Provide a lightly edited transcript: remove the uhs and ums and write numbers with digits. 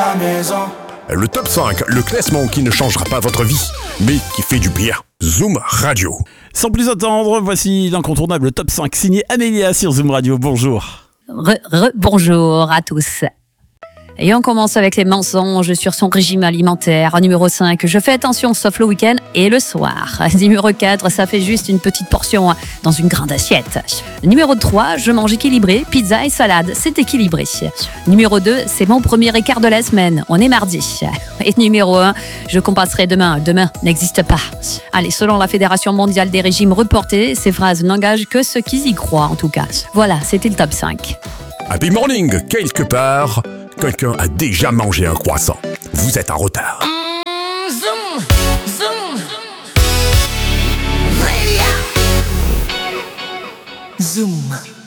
la maison. Le top 5, le classement qui ne changera pas votre vie, mais qui fait du bien. Zoom Radio. Sans plus attendre, voici l'incontournable top 5 signé Amélia sur Zoom Radio. Bonjour. Bonjour à tous. Et on commence avec les mensonges sur son régime alimentaire. Numéro 5, je fais attention sauf le week-end et le soir. Numéro 4, ça fait juste une petite portion dans une grande assiette. Numéro 3, je mange équilibré, pizza et salade, c'est équilibré. Numéro 2, c'est mon premier écart de la semaine, on est mardi. Et numéro 1, je compenserai demain n'existe pas. Allez, selon la Fédération mondiale des régimes reportés, ces phrases n'engagent que ceux qui y croient en tout cas. Voilà, c'était le top 5. Happy morning, quelque part, quelqu'un a déjà mangé un croissant. Vous êtes en retard. Zoom, zoom. Zoom.